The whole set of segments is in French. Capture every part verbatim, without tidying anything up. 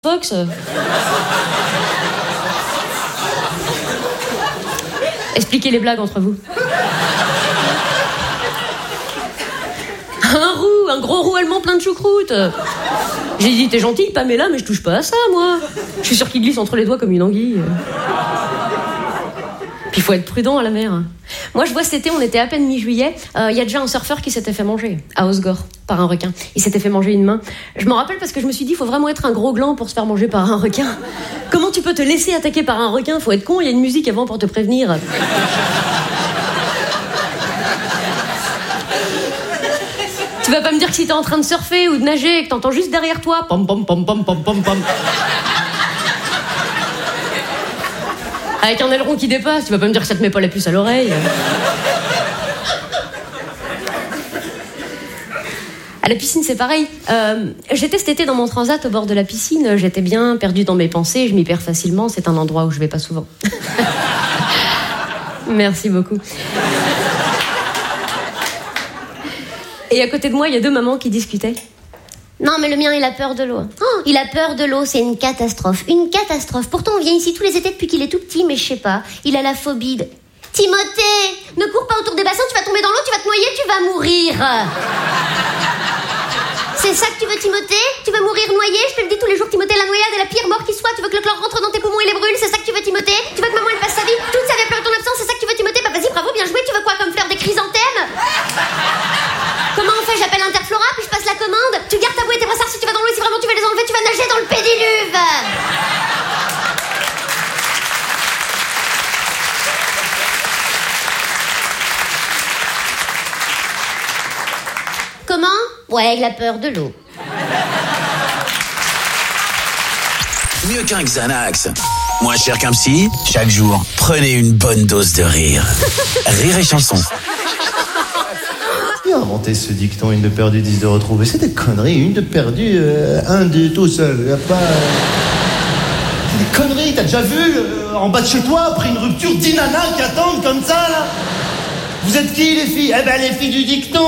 Fox. Expliquez les blagues entre vous. Un roux, un gros roux allemand plein de choucroute. J'ai dit, t'es gentille, Pamela, mais je touche pas à ça, moi. Je suis sûre qu'il glisse entre les doigts comme une anguille. Puis il faut être prudent à la mer. Moi, je vois cet été, on était à peine mi-juillet, il euh, y a déjà un surfeur qui s'était fait manger à Osgore par un requin. Il s'était fait manger une main. Je m'en rappelle parce que je me suis dit, il faut vraiment être un gros gland pour se faire manger par un requin. Comment tu peux te laisser attaquer par un requin? Faut être con, il y a une musique avant pour te prévenir. Tu vas pas me dire que si t'es en train de surfer ou de nager et que t'entends juste derrière toi pom pom pom pom pom pom pom avec un aileron qui dépasse, tu vas pas me dire que ça te met pas la puce à l'oreille. À la piscine, c'est pareil. Euh, j'étais cet été dans mon transat au bord de la piscine. J'étais bien perdue dans mes pensées. Je m'y perds facilement. C'est un endroit où je vais pas souvent. Merci beaucoup. Et à côté de moi, il y a deux mamans qui discutaient. Non, mais le mien, il a peur de l'eau. Oh, il a peur de l'eau, c'est une catastrophe. Une catastrophe. Pourtant, on vient ici tous les étés depuis qu'il est tout petit, mais je sais pas. Il a la phobie de... Timothée, ne cours pas autour des bassins, tu vas tomber dans l'eau, tu vas te noyer, tu vas mourir. C'est ça que tu veux, Timothée? Tu veux mourir noyé? Je te le dis tous les jours, Timothée, la noyade est la pire mort qui soit. Tu veux que le chlore rentre dans tes poumons et les brûle? C'est ça que tu veux, Timothée? Tu veux que maman, elle passe sa vie toute sa vie à pleurer ton absence? C'est ça que tu veux, Timothée? Bah vas-y, bravo, bien joué. Tu veux quoi comme fleur, des chrysanthèmes? Comment on fait? J'appelle Interflora, puis je passe la commande. Tu gardes ta bouée et tes brossards si tu vas dans l'eau et si vraiment tu veux les enlever, tu vas nager dans le pédiluve. Comment? Ouais, il a peur de l'eau. Mieux qu'un Xanax. Moins cher qu'un psy, chaque jour, prenez une bonne dose de rire. Rire et chanson. Qui a inventé ce dicton, une de perdue, dix de retrouvée? C'est des conneries, une de perdue, euh, un de tout seul. Y a pas... C'est des conneries, t'as déjà vu euh, en bas de chez toi, après une rupture, dix nanas qui attendent comme ça, là? Vous êtes qui, les filles? Eh ben, les filles du dicton.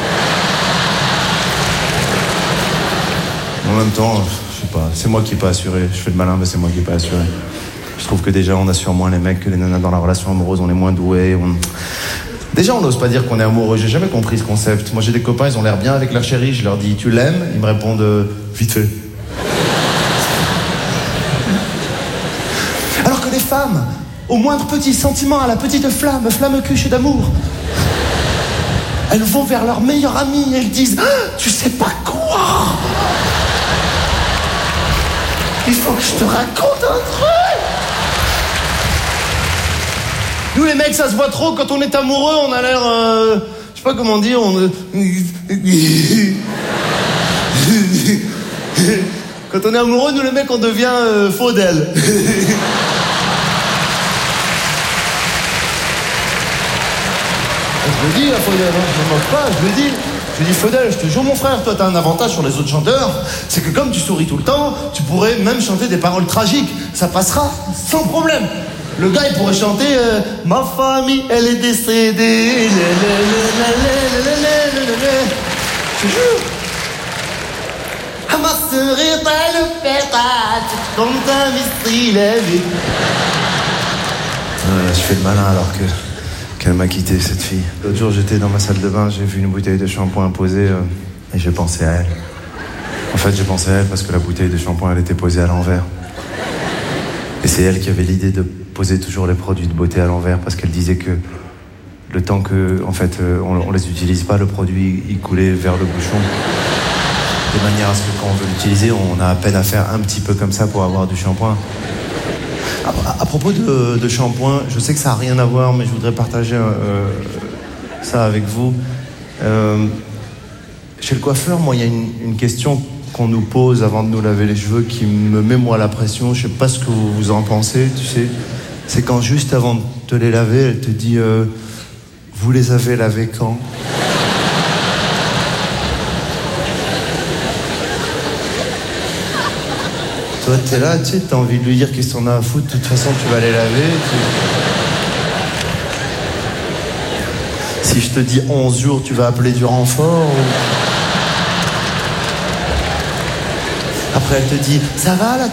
En même temps, je sais pas, c'est moi qui ai pas assuré. Je fais le malin, mais c'est moi qui ai pas assuré. Je trouve que déjà, on assure moins les mecs que les nanas dans la relation amoureuse, on est moins doués, on... Déjà, on n'ose pas dire qu'on est amoureux. J'ai jamais compris ce concept. Moi, j'ai des copains, ils ont l'air bien avec leur chérie. Je leur dis, tu l'aimes? Ils me répondent, euh, vite fait. Alors que les femmes, au moindre petit sentiment, à la petite flamme, flamme cuche d'amour, elles vont vers leur meilleure amie et elles disent, ah, tu sais pas quoi? Il faut que je te raconte un truc. Nous les mecs, ça se voit trop, quand on est amoureux, on a l'air... Euh, je sais pas comment dire, on... Quand on est amoureux, nous les mecs, on devient euh, faux d'elle. Je le dis, la Faudel, hein, je ne manque pas, je le dis. Je dis, Faudel, je te jure, mon frère, toi, t'as un avantage sur les autres chanteurs, c'est que comme tu souris tout le temps, tu pourrais même chanter des paroles tragiques. Ça passera sans problème. Le gars, il pourrait chanter euh, ma famille, elle est décédée. Je te jure. Ah, ma sœur est pas le père, comme un mistri levé. Je fais le malin alors que qu'elle m'a quitté, cette fille. L'autre jour, j'étais dans ma salle de bain, j'ai vu une bouteille de shampoing posée euh, et j'ai pensé à elle. En fait, j'ai pensé à elle parce que la bouteille de shampoing, elle était posée à l'envers. Et c'est elle qui avait l'idée de poser toujours les produits de beauté à l'envers parce qu'elle disait que le temps que, en fait, euh, on, on les utilise pas, le produit, il coulait vers le bouchon. De manière à ce que quand on veut l'utiliser, on a à peine à faire un petit peu comme ça pour avoir du shampoing. À, à propos de, de shampoing, je sais que ça n'a rien à voir, mais je voudrais partager euh, ça avec vous. Euh, chez le coiffeur, moi, il y a une, une question qu'on nous pose avant de nous laver les cheveux qui me met, moi, la pression. Je sais pas ce que vous, vous en pensez, tu sais. C'est quand juste avant de te les laver, elle te dit euh, « Vous les avez lavés quand ?» Toi, t'es là, tu sais, t'as envie de lui dire qu'est-ce qu'on a à foutre, de toute façon, tu vas les laver. Tu... Si je te dis onze jours, tu vas appeler du renfort ou... Après, elle te dit, ça va là,